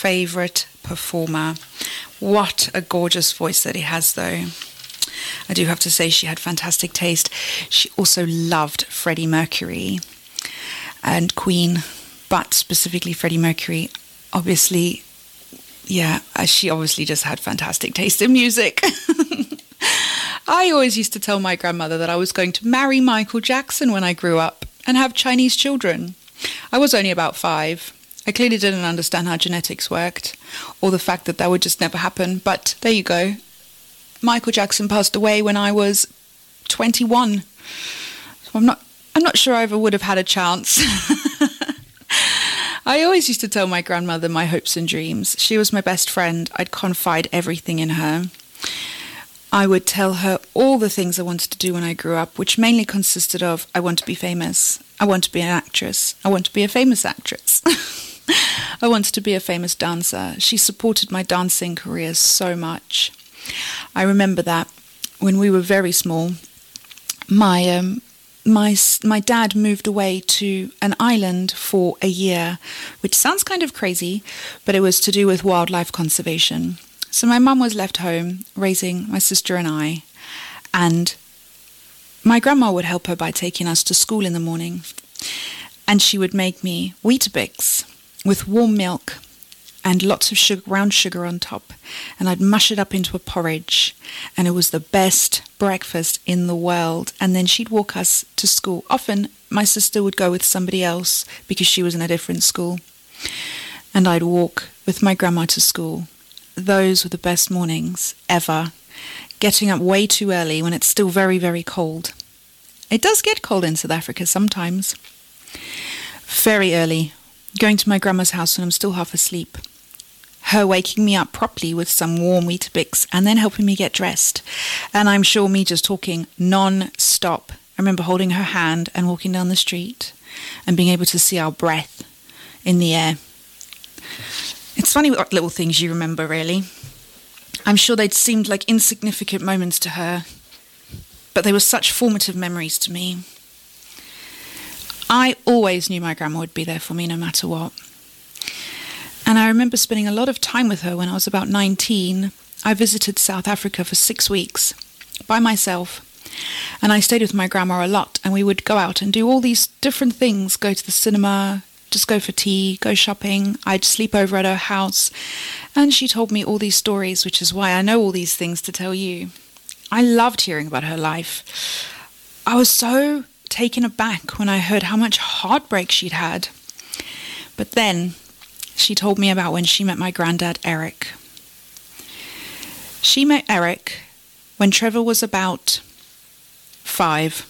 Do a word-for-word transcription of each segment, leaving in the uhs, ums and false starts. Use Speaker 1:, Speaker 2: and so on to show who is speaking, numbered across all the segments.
Speaker 1: favourite performer. What a gorgeous voice that he has, though. I do have to say she had fantastic taste. She also loved Freddie Mercury and Queen, but specifically Freddie Mercury. Obviously, yeah, she obviously just had fantastic taste in music. I always used to tell my grandmother that I was going to marry Michael Jackson when I grew up and have Chinese children. I was only about five. I clearly didn't understand how genetics worked or the fact that that would just never happen. But there you go. Michael Jackson passed away when I was twenty-one. So I'm not I'm not sure I ever would have had a chance. I always used to tell my grandmother my hopes and dreams. She was my best friend. I'd confide everything in her. I would tell her all the things I wanted to do when I grew up, which mainly consisted of, I want to be famous. I want to be an actress. I want to be a famous actress. I wanted to be a famous dancer. She supported my dancing career so much. I remember that when we were very small, my um, my my dad moved away to an island for a year, which sounds kind of crazy, but it was to do with wildlife conservation. So my mum was left home raising my sister and I, and my grandma would help her by taking us to school in the morning, and she would make me Weetabix with warm milk and lots of sugar, brown sugar on top, and I'd mush it up into a porridge, and it was the best breakfast in the world. And then she'd walk us to school. Often my sister would go with somebody else because she was in a different school, and I'd walk with my grandma to school. Those were the best mornings ever, getting up way too early when it's still very, very cold. It does get cold in South Africa sometimes. Very early, going to my grandma's house when I'm still half asleep. Her waking me up properly with some warm Weetabix and then helping me get dressed. And I'm sure me just talking non-stop. I remember holding her hand and walking down the street and being able to see our breath in the air. It's funny what little things you remember, really. I'm sure they'd seemed like insignificant moments to her, but they were such formative memories to me. I always knew my grandma would be there for me no matter what. And I remember spending a lot of time with her when I was about nineteen. I visited South Africa for six weeks by myself. And I stayed with my grandma a lot, and we would go out and do all these different things, go to the cinema, just go for tea, go shopping. I'd sleep over at her house. And she told me all these stories, which is why I know all these things to tell you. I loved hearing about her life. I was so taken aback when I heard how much heartbreak she'd had. But then she told me about when she met my granddad, Eric. She met Eric when Trevor was about five.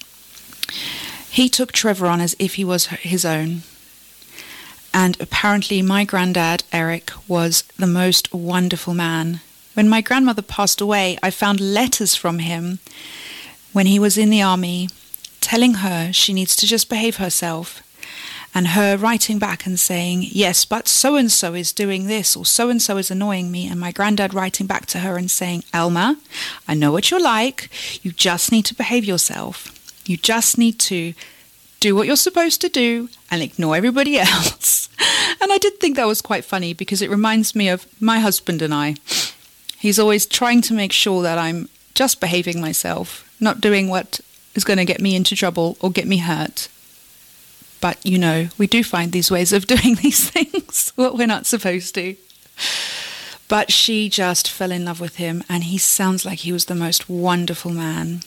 Speaker 1: He took Trevor on as if he was his own. And apparently my granddad, Eric, was the most wonderful man. When my grandmother passed away, I found letters from him when he was in the army, telling her she needs to just behave herself, and her writing back and saying, yes, but so-and-so is doing this, or so-and-so is annoying me, and my granddad writing back to her and saying, Elma, I know what you're like, you just need to behave yourself. You just need to do what you're supposed to do and ignore everybody else. And I did think that was quite funny because it reminds me of my husband and I. He's always trying to make sure that I'm just behaving myself, not doing what is going to get me into trouble or get me hurt. But, you know, we do find these ways of doing these things, what we're not supposed to. But she just fell in love with him, and he sounds like he was the most wonderful man.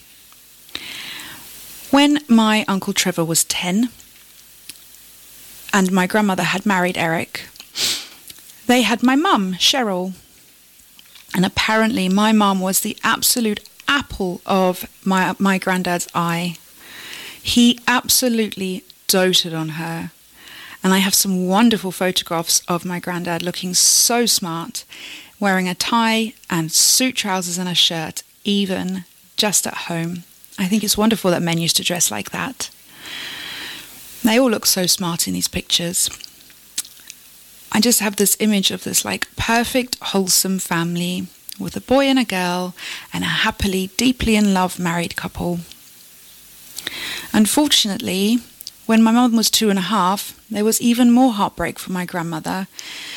Speaker 1: When my Uncle Trevor was ten, and my grandmother had married Eric, they had my mum, Cheryl. And apparently my mum was the absolute apple of my my granddad's eye. He absolutely doted on her. And I have some wonderful photographs of my granddad looking so smart, wearing a tie and suit trousers and a shirt, even just at home. I think it's wonderful that men used to dress like that. They all look so smart in these pictures. I just have this image of this like perfect, wholesome family with a boy and a girl and a happily, deeply in love married couple. Unfortunately, when my mum was two and a half, there was even more heartbreak for my grandmother